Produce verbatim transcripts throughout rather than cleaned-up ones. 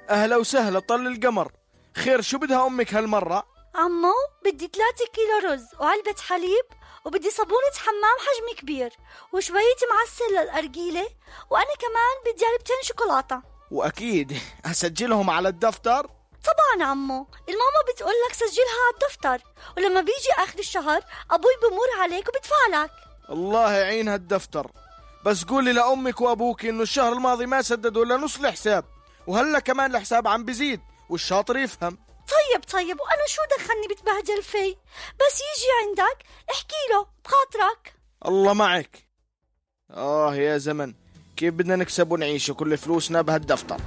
أهلا وسهلا طل القمر. خير شو بدها أمك هالمرة؟ عمو بدي ثلاثة كيلو رز وعلبة حليب، وبدي صابونة حمام حجم كبير وشوية معسل للأرجيلة، وأنا كمان بدي علبتين شوكولاتة. وأكيد أسجلهم على الدفتر؟ طبعا عمو، الماما بتقول لك سجلها على الدفتر، ولما بيجي آخر الشهر أبوي بمر عليك وبدفع لك. الله يعين هالدفتر. بس قولي لأمك وأبوك إنه الشهر الماضي ما سددوا إلا نص الحساب، وهلا كمان الحساب عم بزيد، والشاطر يفهم. طيب طيب، وأنا شو دخلني بتبهدل فيه؟ بس يجي عندك احكي له بخاطرك. الله معك. آه يا زمن، كيف بدنا نكسب ونعيش وكل فلوسنا بهالدفتر؟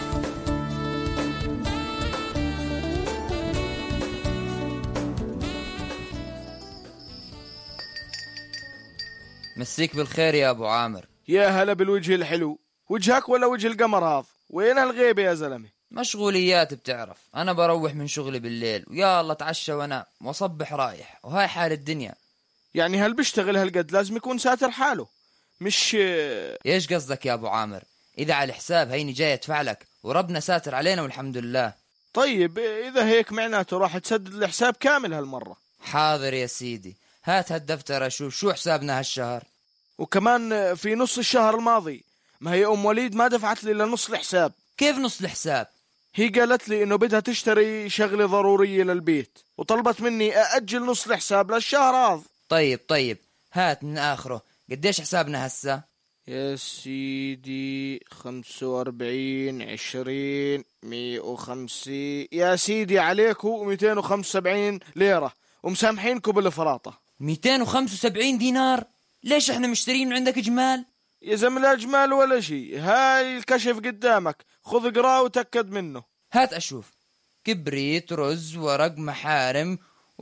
مسيك بالخير يا أبو عامر. يا هلا بالوجه الحلو. وجهك ولا وجه القمر هذا؟ وين هالغيبة يا زلمة؟ مشغوليات بتعرف، أنا بروح من شغلي بالليل ويا الله اتعشى وأنام وأصبح رايح، وهاي حال الدنيا. يعني هل بيشتغل هالقد لازم يكون ساتر حاله، مش... إيش قصدك يا أبو عامر؟ إذا على الحساب هيني جاي أدفع لك وربنا ساتر علينا والحمد لله. طيب إذا هيك معناته راح تسدد الحساب كامل هالمرة. حاضر يا سيدي، هات هالدفتر أشوف شو حسابنا هالشهر. وكمان في نص الشهر الماضي ما هي أم وليد ما دفعت لي لنص الحساب. كيف نص الحساب؟ هي قالت لي إنه بدها تشتري شغلة ضرورية للبيت، وطلبت مني أأجل نص الحساب للشهر هذا. طيب طيب، هات من آخره. قديش حسابنا هسا؟ يا سيدي خمسة وأربعين عشرين مية وخمسين يا سيدي عليكو مئتين وخمسة وسبعين ليرة، ومسامحينكو بالفراطة. مئتين وخمسة وسبعين دينار؟ ليش احنا مشترين من عندك جمال؟ يا زلمة لا جمال ولا شيء، هاي الكشف قدامك، خذ اقراه وتأكد منه. هات أشوف. كبريت، رز، ورق محارم،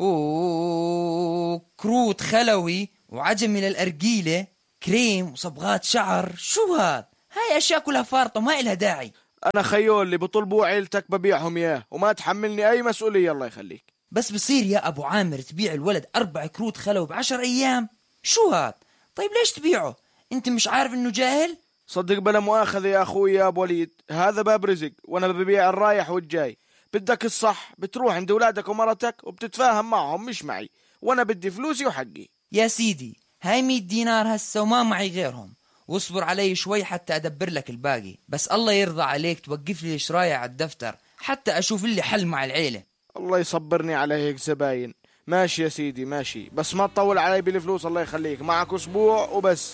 وكروت خلوي، وعجمي للأرجيلة، كريم وصبغات شعر. شو هاد؟ هاي أشياء كلها فارطة ما إلها داعي. أنا خيول اللي بطلبوا عيلتك ببيعهم إياه وما تحملني أي مسؤولية الله يخليك. بس بصير يا أبو عامر تبيع الولد أربع كروت خلوي بعشر أيام؟ شو هاد؟ طيب ليش تبيعه؟ أنت مش عارف إنه جاهل؟ صدق بلا مؤاخذة يا أخوي يا أبو وليد، هذا باب رزق وأنا ببيع الرايح والجاي. بدك الصح بتروح عند أولادك ومرتك وبتتفاهم معهم، مش معي، وأنا بدي فلوسي وحقي. يا سيدي هاي مية دينار هسه وما معي غيرهم، واصبر علي شوي حتى أدبر لك الباقي. بس الله يرضى عليك توقف لي شرايع على الدفتر حتى أشوف لي حل مع العيلة. الله يصبرني على هيك زباين. ماشي يا سيدي ماشي، بس ما تطول علي بالفلوس الله يخليك، معك أسبوع وبس.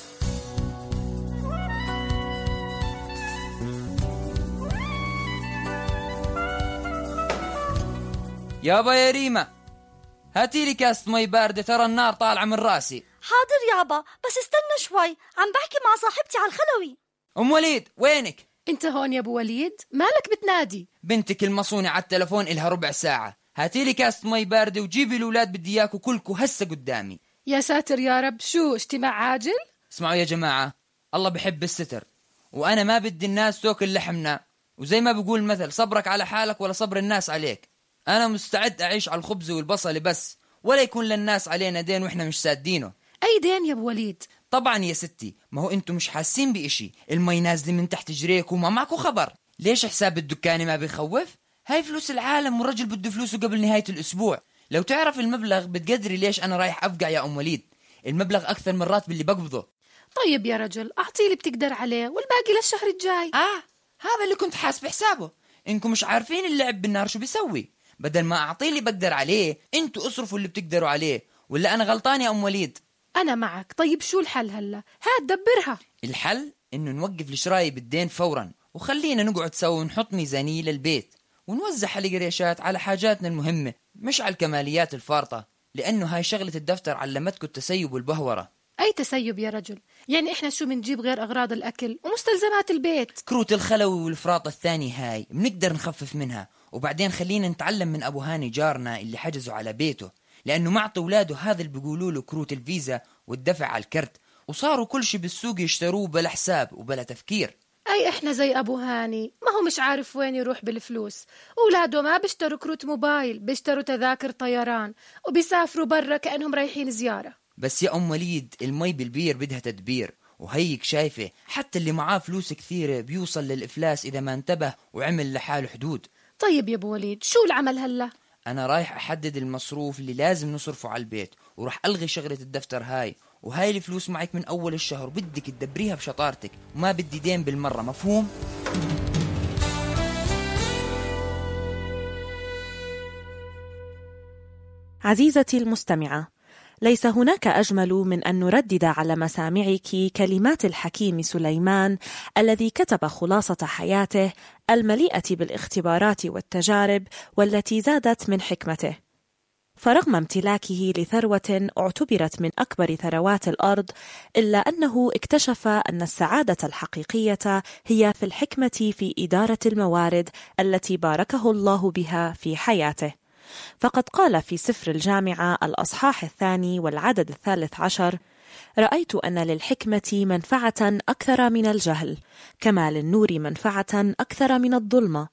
يابا يا ريما هاتي لي كاس مي باردة، ترى النار طالعة من راسي. حاضر يابا، بس استنى شوي، عم بحكي مع صاحبتي على الخلوي. أم وليد وينك؟ انت هون يا ابو وليد، مالك بتنادي؟ بنتك المصونة على التلفون إلها ربع ساعة. هاتي لي كاس مي باردة وجيبي الأولاد، بدي إياكوا كلكوا هسه قدامي. يا ساتر يا رب، شو اجتماع عاجل؟ اسمعوا يا جماعة، الله بحب الستر، وأنا ما بدي الناس تاكل لحمنا، وزي ما بقول مثل صبرك على حالك ولا صبر الناس عليك. أنا مستعد أعيش على الخبز والبصل بس، ولا يكون للناس علينا دين وإحنا مش سادينه. أي دين يا أبو وليد؟ طبعا يا ستي، ما هو أنتم مش حاسين بإشي، المي نازلة من تحت جريك وما معكو خبر. ليش حساب الدكان ما بيخوف؟ هاي فلوس العالم والرجل بده فلوسه قبل نهاية الأسبوع. لو تعرف المبلغ بتقدري ليش أنا رايح أفقع يا أم وليد. المبلغ أكثر من راتب اللي بقبضه. طيب يا رجل أعطي اللي بتقدر عليه والباقي للشهر الجاي. آه هذا اللي كنت حاسب حسابه. إنكم مش عارفين اللعب بالنار شو بيسوي. بدل ما أعطي اللي بقدر عليه، أنتوا أصرفوا اللي بتقدروا عليه. ولا أنا غلطان يا أم وليد؟ أنا معك. طيب شو الحل هلا؟ هات دبرها. الحل إنه نوقف الشراي بالدين فورا، وخلينا نقعد سوا ونحط ميزانية للبيت، ونوزع القريشات على حاجاتنا المهمة مش على الكماليات الفارطة، لأنه هاي شغلة الدفتر علمتكم التسيب والبهورة. أي تسيب يا رجل؟ يعني إحنا شو منجيب غير أغراض الأكل ومستلزمات البيت؟ كروت الخلوي والفراط الثاني هاي بنقدر نخفف منها، وبعدين خلينا نتعلم من أبو هاني جارنا اللي حجزوا على بيته، لأنه معطي أولاده هذا اللي بيقولوا له كروت الفيزا والدفع على الكرت، وصاروا كل شي بالسوق يشتروه بلا حساب وبلا تفكير. أي إحنا زي أبو هاني، ما هو مش عارف وين يروح بالفلوس. أولاده ما بيشتروا كروت موبايل، بيشتروا تذاكر طيران وبيسافروا برا كأنهم رايحين زيارة. بس يا أم وليد، المي بالبير بدها تدبير، وهيك شايفة حتى اللي معاه فلوس كثيرة بيوصل للإفلاس إذا ما انتبه وعمل لحاله حدود. طيب يا أبو وليد، شو العمل هلأ؟ أنا رايح أحدد المصروف اللي لازم نصرفه على البيت، وراح ألغي شغلة الدفتر هاي، وهاي الفلوس معك من أول الشهر، بدك تدبريها بشطارتك وما بدي دين بالمرة، مفهوم؟ عزيزتي المستمعة، ليس هناك أجمل من أن نردد على مسامعك كلمات الحكيم سليمان الذي كتب خلاصة حياته المليئة بالاختبارات والتجارب والتي زادت من حكمته. فرغم امتلاكه لثروة اعتبرت من أكبر ثروات الأرض، إلا أنه اكتشف أن السعادة الحقيقية هي في الحكمة في إدارة الموارد التي باركه الله بها في حياته. فقد قال في سفر الجامعة الأصحاح الثاني والعدد الثالث عشر: رأيت أن للحكمة منفعة أكثر من الجهل، كما للنور منفعة أكثر من الظلمة.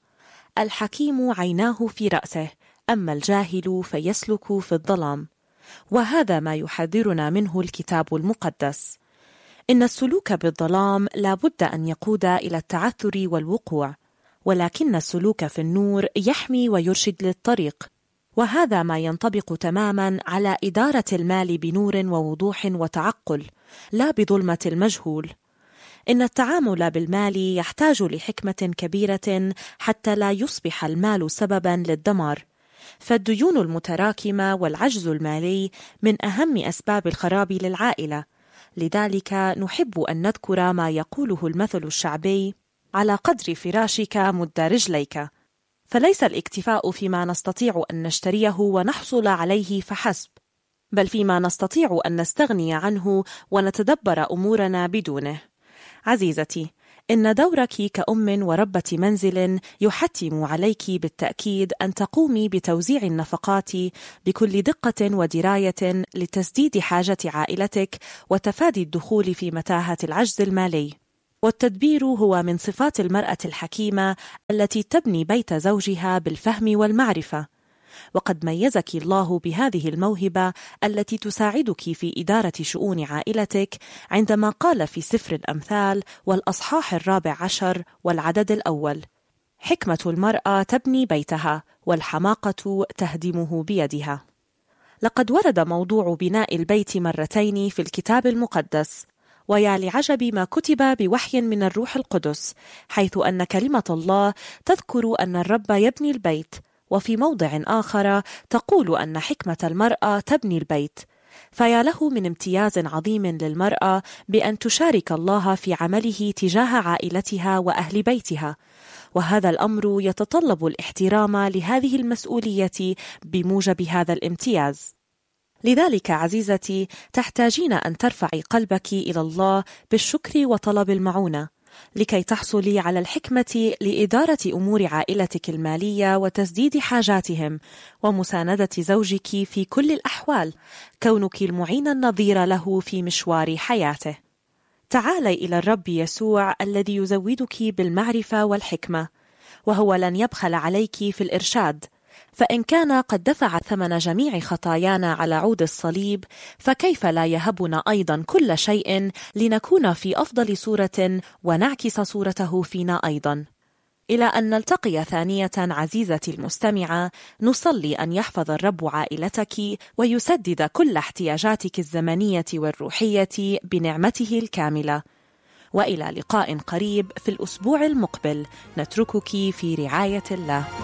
الحكيم عيناه في رأسه، أما الجاهل فيسلك في الظلام. وهذا ما يحذرنا منه الكتاب المقدس. إن السلوك بالظلام لا بد أن يقود إلى التعثر والوقوع، ولكن السلوك في النور يحمي ويرشد للطريق. وهذا ما ينطبق تماما على إدارة المال بنور ووضوح وتعقل، لا بظلمة المجهول. إن التعامل بالمال يحتاج لحكمة كبيرة حتى لا يصبح المال سببا للدمار، فالديون المتراكمة والعجز المالي من أهم أسباب الخراب للعائلة. لذلك نحب أن نذكر ما يقوله المثل الشعبي: على قدر فراشك مد رجليك. فليس الاكتفاء فيما نستطيع أن نشتريه ونحصل عليه فحسب، بل فيما نستطيع أن نستغني عنه ونتدبر أمورنا بدونه. عزيزتي، إن دورك كأم وربة منزل يحتم عليك بالتأكيد أن تقومي بتوزيع النفقات بكل دقة ودراية لتسديد حاجة عائلتك وتفادي الدخول في متاهة العجز المالي. والتدبير هو من صفات المرأة الحكيمة التي تبني بيت زوجها بالفهم والمعرفة. وقد ميزك الله بهذه الموهبة التي تساعدك في إدارة شؤون عائلتك، عندما قال في سفر الأمثال والأصحاح الرابع عشر والعدد الأول: حكمة المرأة تبني بيتها، والحماقة تهدمه بيدها. لقد ورد موضوع بناء البيت مرتين في الكتاب المقدس، ويا لعجب ما كتب بوحي من الروح القدس، حيث أن كلمة الله تذكر أن الرب يبني البيت، وفي موضع آخر تقول أن حكمة المرأة تبني البيت. فيا له من امتياز عظيم للمرأة بأن تشارك الله في عمله تجاه عائلتها وأهل بيتها، وهذا الأمر يتطلب الاحترام لهذه المسؤولية بموجب هذا الامتياز. لذلك عزيزتي، تحتاجين أن ترفعي قلبك إلى الله بالشكر وطلب المعونة، لكي تحصلي على الحكمة لإدارة أمور عائلتك المالية وتسديد حاجاتهم، ومساندة زوجك في كل الأحوال، كونك المعين النظير له في مشوار حياته. تعالي إلى الرب يسوع الذي يزودك بالمعرفة والحكمة، وهو لن يبخل عليك في الإرشاد. فإن كان قد دفع ثمن جميع خطايانا على عود الصليب، فكيف لا يهبنا أيضا كل شيء لنكون في أفضل صورة ونعكس صورته فينا أيضا. إلى أن نلتقي ثانية عزيزتي المستمعة، نصلي أن يحفظ الرب عائلتك ويسدد كل احتياجاتك الزمنية والروحية بنعمته الكاملة. وإلى لقاء قريب في الأسبوع المقبل، نتركك في رعاية الله.